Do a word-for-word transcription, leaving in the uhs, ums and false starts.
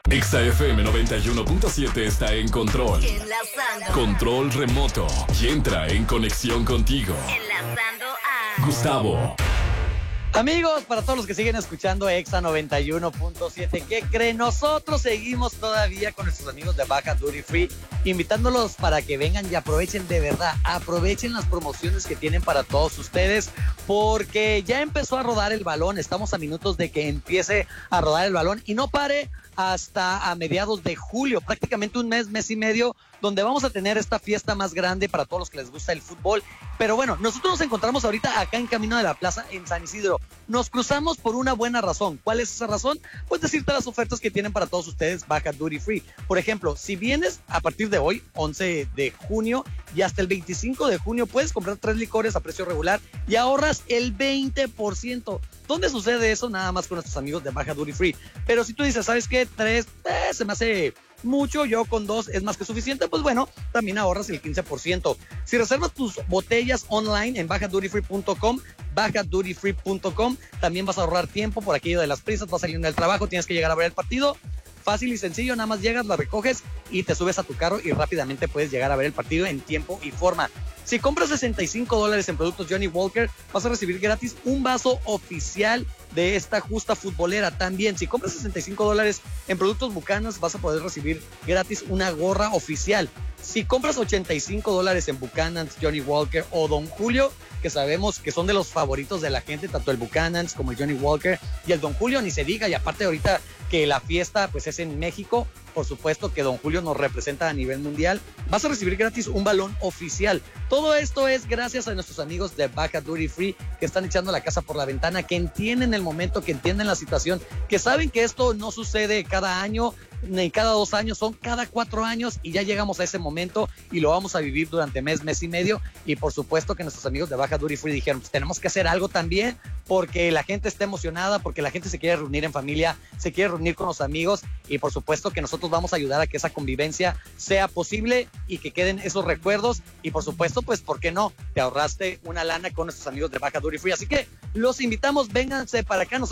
Exa F M noventa y uno punto siete está en control. Enlazando. Control remoto. Y entra en conexión contigo. Enlazando a Gustavo. Amigos, para todos los que siguen escuchando Exa noventa y uno punto siete, ¿qué creen? Nosotros seguimos todavía con nuestros amigos de Baja Duty Free, invitándolos para que vengan y aprovechen de verdad, aprovechen las promociones que tienen para todos ustedes, porque ya empezó a rodar el balón, estamos a minutos de que empiece a rodar el balón y no pare hasta a mediados de julio, prácticamente un mes, mes y medio, donde vamos a tener esta fiesta más grande para todos los que les gusta el fútbol. Pero bueno, nosotros nos encontramos ahorita acá en Camino de la Plaza en San Isidro. Nos cruzamos por una buena razón. ¿Cuál es esa razón? Pues decirte las ofertas que tienen para todos ustedes Baja Duty Free. Por ejemplo, si vienes a partir de hoy, once de junio, y hasta el veinticinco de junio, puedes comprar tres licores a precio regular y ahorras el veinte por ciento. ¿Dónde sucede eso? Nada más con nuestros amigos de Baja Duty Free. Pero si tú dices, ¿sabes qué? Tres, eh, se me hace mucho, yo con dos es más que suficiente, pues bueno, también ahorras el quince por ciento. Si reservas tus botellas online en baja duty free punto com, baja duty free punto com, también vas a ahorrar tiempo por aquello de las prisas, vas saliendo del trabajo, tienes que llegar a ver el partido. Fácil y sencillo, nada más llegas, la recoges y te subes a tu carro y rápidamente puedes llegar a ver el partido en tiempo y forma. Si compras sesenta y cinco dólares en productos Johnny Walker, vas a recibir gratis un vaso oficial de esta justa futbolera. También, si compras sesenta y cinco dólares en productos Buchanan's, vas a poder recibir gratis una gorra oficial. Si compras ochenta y cinco dólares en Buchanan's, Johnny Walker o Don Julio, que sabemos que son de los favoritos de la gente, tanto el Buchanan's como el Johnny Walker y el Don Julio, ni se diga, y aparte ahorita que la fiesta pues es en México, por supuesto que Don Julio nos representa a nivel mundial, vas a recibir gratis un balón oficial. Todo esto es gracias a nuestros amigos de Baja Duty Free, que están echando la casa por la ventana, que entienden el momento, que entienden la situación, que saben que esto no sucede cada año, ni cada dos años, son cada cuatro años y ya llegamos a ese momento y lo vamos a vivir durante mes, mes y medio. Y por supuesto que nuestros amigos de Baja Duty Free dijeron, pues tenemos que hacer algo también porque la gente está emocionada, porque la gente se quiere reunir en familia, se quiere reunir con los amigos y por supuesto que nosotros vamos a ayudar a que esa convivencia sea posible y que queden esos recuerdos y por supuesto, pues, ¿por qué no? Te ahorraste una lana con nuestros amigos de Baja Duty Free. Así que los invitamos, vénganse para acá. Nosotros